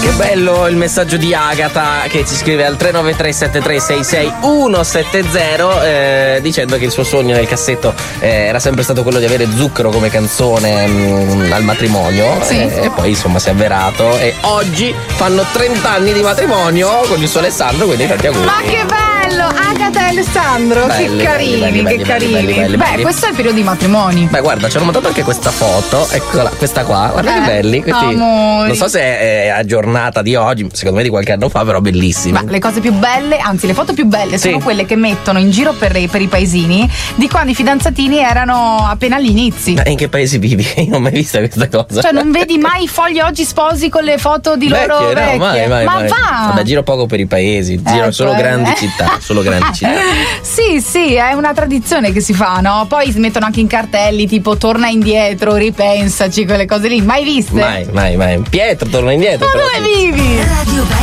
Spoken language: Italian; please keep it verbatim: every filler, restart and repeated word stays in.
Che bello il messaggio di Agata che ci scrive al tre nove tre sette tre sei sei uno sette zero eh, dicendo che il suo sogno nel cassetto eh, era sempre stato quello di avere Zucchero come canzone mh, al matrimonio. Sì. eh, e poi insomma si è avverato e oggi fanno trenta anni di matrimonio con il suo Alessandro, quindi tanti auguri. Ma che bello! Agata e Alessandro, Belli, che carini, belli, belli, che belli, carini. belli, belli, Beh, belli. questo è il periodo di matrimoni. Beh, guarda, ci hanno mandato anche questa foto, eccola, questa qua, guarda Eh, che belli. Questi, amori. non so se è aggiornata di oggi, secondo me di qualche anno fa, però bellissimi. Ma le cose più belle, anzi le foto più belle sono Sì. quelle che mettono in giro per, i- per i paesini di quando i fidanzatini erano appena agli inizi. Ma in che paesi vivi? Io non ho mai visto questa cosa. Cioè non vedi mai i fogli oggi sposi con le foto di loro Vecchie, vecchie? no, mai, mai, Ma mai. va! Vabbè, giro poco per i paesi, giro Ecco, solo eh. grandi città, solo grandi città. Sì, sì, è una tradizione che si fa, no? Poi si mettono anche in cartelli tipo torna indietro, ripensaci, quelle cose lì. Mai viste? Mai, mai, mai. Pietro, torna indietro. Ma però dove sì. vivi? Radio